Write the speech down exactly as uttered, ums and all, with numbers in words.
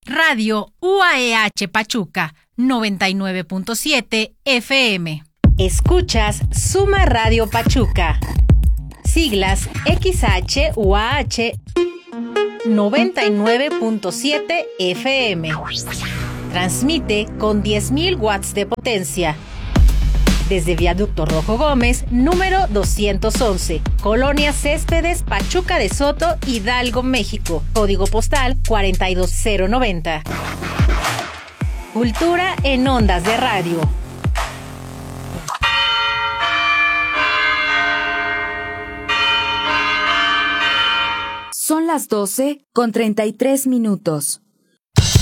Radio U A E H Pachuca, noventa y nueve punto siete F M. Escuchas Suma Radio Pachuca. Siglas X H U A H noventa y nueve punto siete F M. Transmite con diez mil watts de potencia. Desde Viaducto Rojo Gómez, número doscientos once, Colonia Céspedes, Pachuca de Soto, Hidalgo, México. Código postal cuatro dos cero nueve cero. Cultura en ondas de radio. Son las doce con treinta y tres minutos.